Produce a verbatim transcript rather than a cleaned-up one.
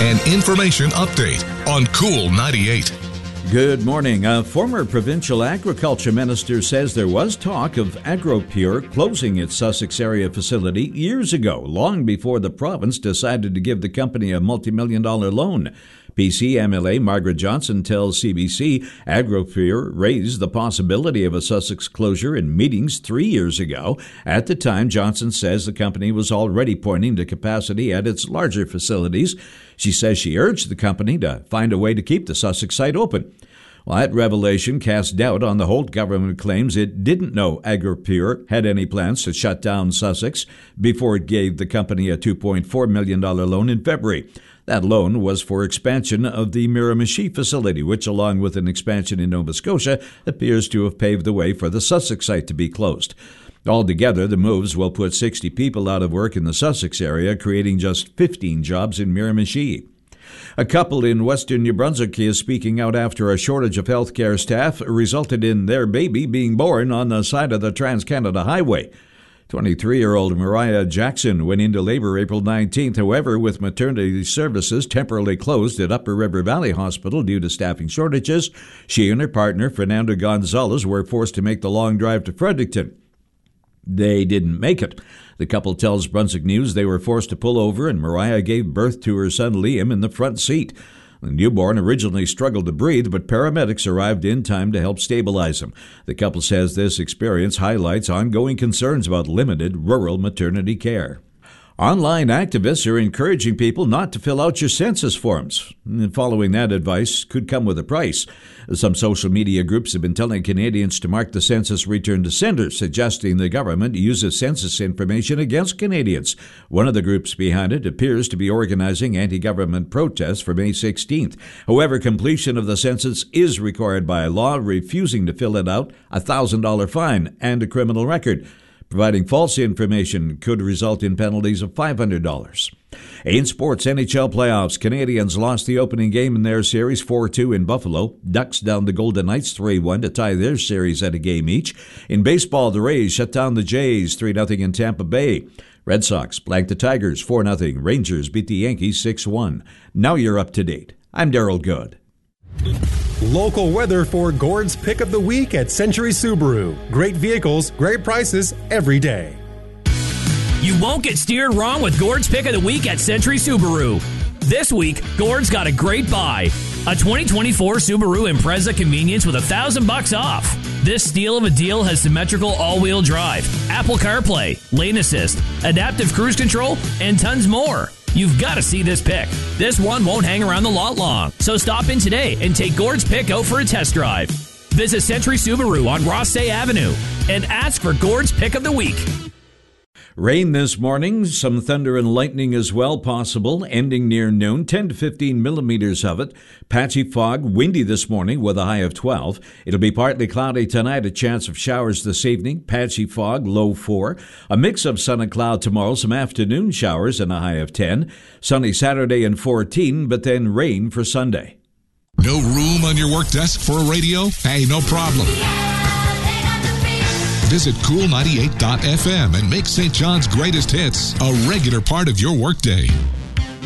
an information update on Cool ninety-eight. Good morning. A former provincial agriculture minister says there was talk of AgroPure closing its Sussex area facility years ago, long before the province decided to give the company a multi-million dollar loan. P C M L A Margaret Johnson tells C B C AgroPure raised the possibility of a Sussex closure in meetings three years ago. At the time, Johnson says the company was already pointing to capacity at its larger facilities. She says she urged the company to find a way to keep the Sussex site open. Well, that revelation cast doubt on the Holt government claims it didn't know AgroPure had any plans to shut down Sussex before it gave the company a two point four million dollars loan in February. That loan was for expansion of the Miramichi facility, which, along with an expansion in Nova Scotia, appears to have paved the way for the Sussex site to be closed. Altogether, the moves will put sixty people out of work in the Sussex area, creating just fifteen jobs in Miramichi. A couple in western New Brunswick is speaking out after a shortage of healthcare staff resulted in their baby being born on the side of the Trans-Canada Highway. twenty-three-year-old Mariah Jackson went into labor April nineteenth. However, with maternity services temporarily closed at Upper River Valley Hospital due to staffing shortages, she and her partner, Fernando Gonzalez, were forced to make the long drive to Fredericton. They didn't make it. The couple tells Brunswick News they were forced to pull over, and Mariah gave birth to her son Liam in the front seat. The newborn originally struggled to breathe, but paramedics arrived in time to help stabilize him. The couple says this experience highlights ongoing concerns about limited rural maternity care. Online activists are encouraging people not to fill out your census forms. And following that advice could come with a price. Some social media groups have been telling Canadians to mark the census return to sender, suggesting the government uses census information against Canadians. One of the groups behind it appears to be organizing anti-government protests for May sixteenth. However, completion of the census is required by law. Refusing to fill it out, a one thousand dollars fine and a criminal record. Providing false information could result in penalties of five hundred dollars. In sports, N H L playoffs, Canadians lost the opening game in their series four two in Buffalo. Ducks down the Golden Knights three one to tie their series at a game each. In baseball, the Rays shut down the Jays three nothing in Tampa Bay. Red Sox blanked the Tigers four nothing. Rangers beat the Yankees six one. Now you're up to date. I'm Daryl Good. Local weather for Gord's Pick of the Week at Century Subaru. Great vehicles, great prices every day. You won't get steered wrong with Gord's Pick of the Week at Century Subaru. This week, Gord's got a great buy. A twenty twenty-four Subaru Impreza Convenience with a thousand bucks off. This steal of a deal has symmetrical all-wheel drive, Apple CarPlay, lane assist, adaptive cruise control, and tons more. You've got to see this pick. This one won't hang around the lot long. So stop in today and take Gord's Pick out for a test drive. Visit Century Subaru on Rothsay Avenue and ask for Gord's Pick of the Week. Rain this morning, some thunder and lightning as well possible, ending near noon, ten to fifteen millimeters of it. Patchy fog, windy this morning with a high of twelve. It'll be partly cloudy tonight, a chance of showers this evening. Patchy fog, low four. A mix of sun and cloud tomorrow, some afternoon showers and a high of ten. Sunny Saturday and fourteen, but then rain for Sunday. No room on your work desk for a radio? Hey, no problem. Visit cool ninety-eight dot f m and make Saint John's greatest hits a regular part of your workday.